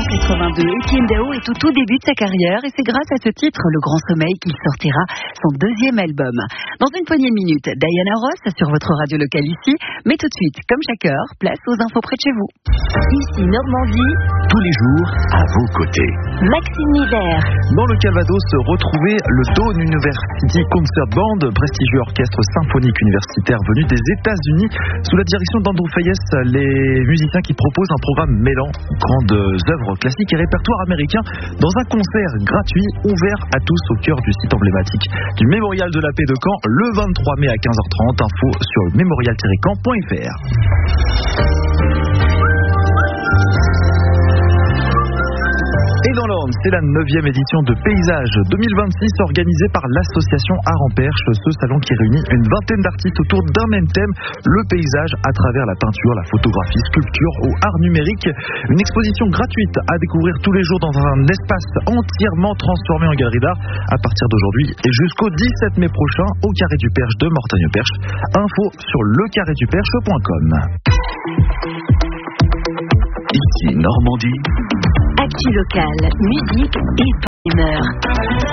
1982, Etienne Dao est au tout début de sa carrière et c'est grâce à ce titre, Le Grand Sommeil, qu'il sortira son deuxième album. Dans une poignée de minutes, Diana Ross sur votre radio locale ici, mais tout de suite, comme chaque heure, place aux infos près de chez vous. Ici Normandie, tous les jours à vos côtés. Maxime Nivert. Dans le Calvados, retrouvez le Dawn University Concert Band, prestigieux orchestre symphonique universitaire venu des États-Unis, sous la direction d'Andrew Fayes, les musiciens qui proposent un programme mêlant grandes œuvres classiques et répertoire américain dans un concert gratuit ouvert à tous au cœur du site emblématique du Mémorial de la Paix de Caen le 23 mai à 15h30. Info sur mémorial-caen.fr. Et dans l'Orne, c'est la 9e édition de Paysage 2026 organisée par l'association Art en Perche. Ce salon qui réunit une vingtaine d'artistes autour d'un même thème, le paysage à travers la peinture, la photographie, sculpture ou art numérique. Une exposition gratuite à découvrir tous les jours dans un espace entièrement transformé en galerie d'art à partir d'aujourd'hui et jusqu'au 17 mai prochain au Carré du Perche de Mortagne-Perche. Info sur lecarréduperche.com. Ici Normandie. Actu local, musique et humeur.